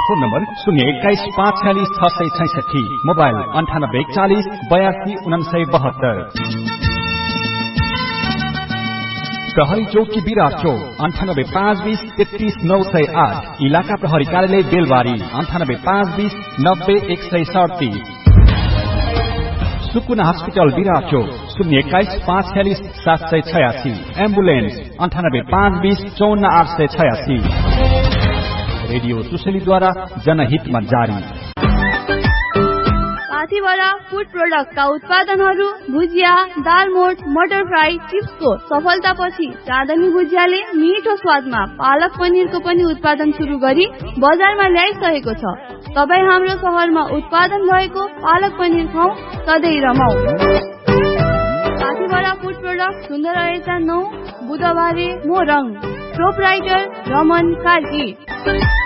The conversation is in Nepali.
Phone number 021544666, mobile 9840824972। प्रहरी चौकी विराट चौक 9852033908, इलाका प्रहरी कार्यालय बेलबारी 9852090137। सुकुना हस्पिटल विराट चौक 021546786, एम्बुलेन्स 9852054886। रेडियो सुशलीद्वारा जनहितमा जारी। पाथीभरा फूड प्रोडक्ट का उत्पादनहरू भुजिया, दालमोट, मटर फ्राई, चिप्सको सफलतापछि चाँदनी भुजियाले मिठो स्वादमा पालक पनिरको पनि उत्पादन सुरु गरी बजारमा ल्याइसकेको छ। तपाईँ हाम्रो शहरमा उत्पादन भएको पालक पनिर खाऊ, सधैँ रमाऊ। पाथीभरा फूड प्रोडक्ट सुन्दर रहेछ 9 बुधबारे मोरङ, प्रोपराइटर रमन कार्की।